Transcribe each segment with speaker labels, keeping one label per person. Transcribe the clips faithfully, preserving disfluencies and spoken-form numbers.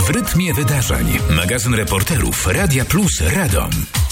Speaker 1: W rytmie wydarzeń. Magazyn reporterów Radia Plus Radom.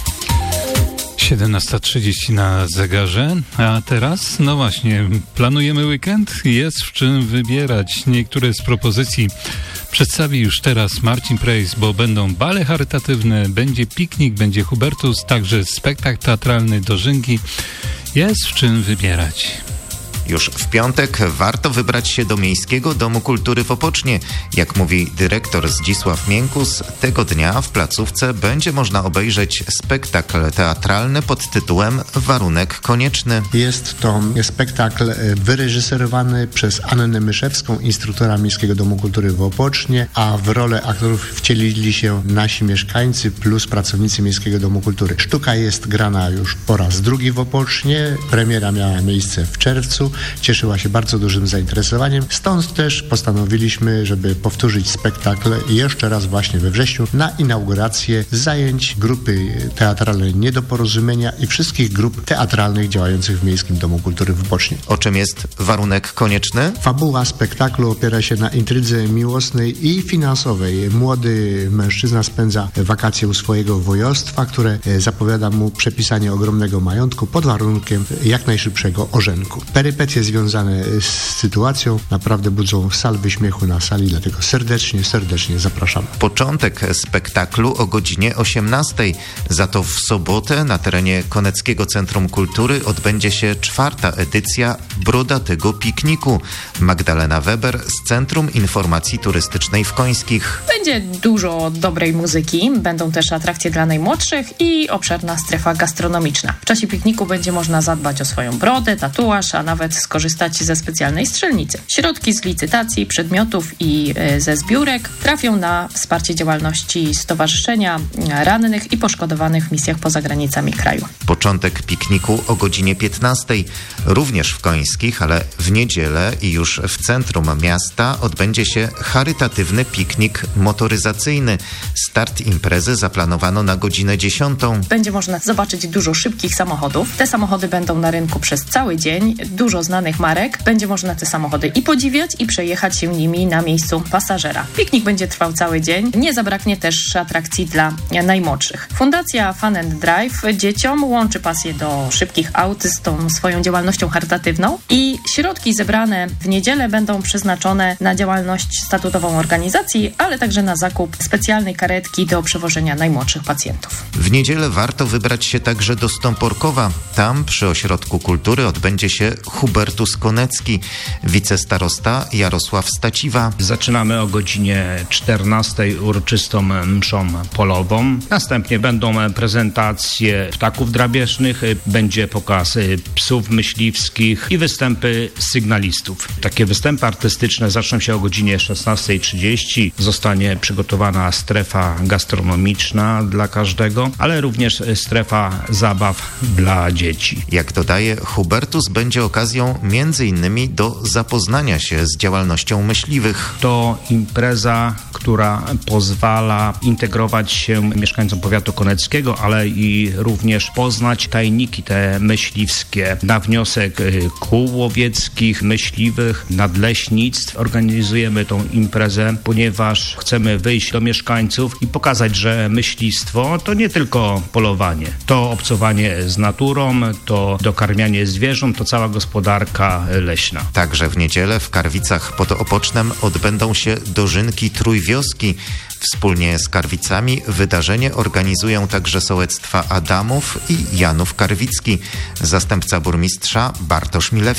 Speaker 2: siedemnasta trzydzieści na zegarze, a teraz, no właśnie, planujemy weekend? Jest w czym wybierać. Niektóre z propozycji przedstawi już teraz Marcin Prejs, bo będą bale charytatywne, będzie piknik, będzie Hubertus, także spektakl teatralny Dożynki. Jest w czym wybierać.
Speaker 3: Już w piątek warto wybrać się do Miejskiego Domu Kultury w Opocznie. Jak mówi dyrektor Zdzisław Miękus, tego dnia w placówce będzie można obejrzeć spektakl teatralny pod tytułem Warunek konieczny.
Speaker 4: Jest to spektakl wyreżyserowany przez Annę Myszewską, instruktora Miejskiego Domu Kultury w Opocznie, a w rolę aktorów wcielili się nasi mieszkańcy plus pracownicy Miejskiego Domu Kultury. Sztuka jest grana już po raz drugi w Opocznie. Premiera miała miejsce w czerwcu. Cieszyła się bardzo dużym zainteresowaniem. Stąd też postanowiliśmy, żeby powtórzyć spektakl jeszcze raz właśnie we wrześniu na inaugurację zajęć grupy teatralnej Niedoporozumienia i wszystkich grup teatralnych działających w Miejskim Domu Kultury w Opocznie.
Speaker 3: O czym jest Warunek konieczny?
Speaker 4: Fabuła spektaklu opiera się na intrydze miłosnej i finansowej. Młody mężczyzna spędza wakacje u swojego wojostwa, które zapowiada mu przepisanie ogromnego majątku pod warunkiem jak najszybszego ożenku. Perypetie związane z sytuacją naprawdę budzą salwy śmiechu na sali, dlatego serdecznie, serdecznie zapraszamy.
Speaker 3: Początek spektaklu o godzinie osiemnastej. Za to w sobotę na terenie Koneckiego Centrum Kultury odbędzie się czwarta edycja Brodatego Pikniku. Magdalena Weber z Centrum Informacji Turystycznej w Końskich.
Speaker 5: Będzie dużo dobrej muzyki, będą też atrakcje dla najmłodszych i obszerna strefa gastronomiczna. W czasie pikniku będzie można zadbać o swoją brodę, tatuaż, a nawet skorzystać ze specjalnej strzelnicy. Środki z licytacji, przedmiotów i y, ze zbiórek trafią na wsparcie działalności Stowarzyszenia Rannych i Poszkodowanych w misjach poza granicami kraju.
Speaker 3: Początek pikniku o godzinie piętnastej. Również w Końskich, ale w niedzielę i już w centrum miasta odbędzie się charytatywny piknik motoryzacyjny. Start imprezy zaplanowano na godzinę dziesiątą.
Speaker 5: Będzie można zobaczyć dużo szybkich samochodów. Te samochody będą na rynku przez cały dzień. Dużo znanych marek. Będzie można te samochody i podziwiać, i przejechać się nimi na miejscu pasażera. Piknik będzie trwał cały dzień. Nie zabraknie też atrakcji dla najmłodszych. Fundacja Fun and Drive dzieciom łączy pasję do szybkich aut z tą swoją działalnością charytatywną i środki zebrane w niedzielę będą przeznaczone na działalność statutową organizacji, ale także na zakup specjalnej karetki do przewożenia najmłodszych pacjentów.
Speaker 3: W niedzielę warto wybrać się także do Stąporkowa. Tam przy Ośrodku Kultury odbędzie się Hubertus Konecki. Wicestarosta Jarosław Staciwa.
Speaker 6: Zaczynamy o godzinie czternastej uroczystą mszą polową. Następnie będą prezentacje ptaków drapieżnych, będzie pokaz psów myśliwskich i występy sygnalistów. Takie występy artystyczne zaczną się o godzinie szesnastej trzydzieści. Zostanie przygotowana strefa gastronomiczna dla każdego, ale również strefa zabaw dla dzieci.
Speaker 3: Jak dodaje, Hubertus będzie okazją między innymi do zapoznania się z działalnością myśliwych.
Speaker 6: To impreza, która pozwala integrować się mieszkańcom powiatu koneckiego, ale i również poznać tajniki te myśliwskie. Na wniosek kół łowieckich, myśliwych, nadleśnictw organizujemy tą imprezę, ponieważ chcemy wyjść do mieszkańców i pokazać, że myślistwo to nie tylko polowanie, to obcowanie z naturą, to dokarmianie zwierząt, to cała gospodarka leśna.
Speaker 3: Także w niedzielę w Karwicach pod Opocznem odbędą się Dożynki Trójwioski. Wspólnie z Karwicami wydarzenie organizują także sołectwa Adamów i Janów Karwicki. Zastępca burmistrza Bartosz Milewski.